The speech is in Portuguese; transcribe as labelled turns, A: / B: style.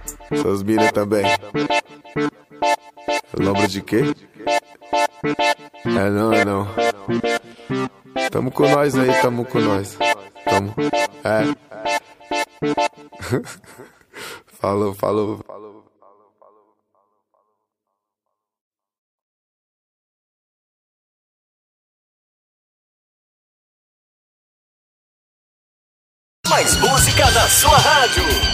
A: Suas minas também. Lombra de quê? É não, é não. Tamo com nós aí, tamo com nós. Tamo. É. Falou, falou.
B: Mais música na sua rádio.